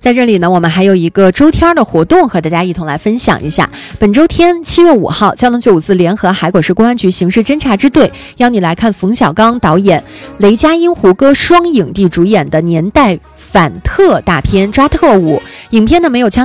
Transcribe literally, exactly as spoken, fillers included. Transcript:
在这里呢，我们还有一个周天的活动和大家一同来分享一下。本周天七月五号，交通九五四联合海口市公安局刑事侦查支队邀你来看冯小刚导演、雷佳音、胡歌双影帝主演的年代反特大片《抓特务》。影片呢没有枪